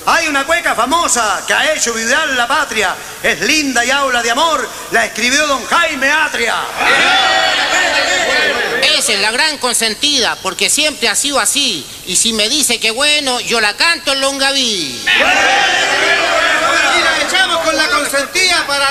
Hay una cueca famosa que ha hecho vibrar la patria. Es linda y habla de amor. La escribió don Jaime Atria. Esa es la gran consentida, porque siempre ha sido así. Y si me dice que bueno, yo la canto en Longaví. Y la echamos con la consentida para